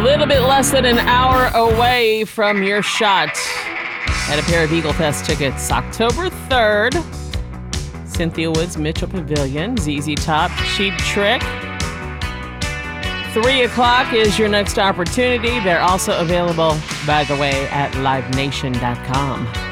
little bit less than an hour away from your shot at a pair of Eagle Fest tickets. October 3rd, Cynthia Woods, Mitchell Pavilion, ZZ Top, Cheap Trick. 3 o'clock is your next opportunity. They're also available, by the way, at livenation.com.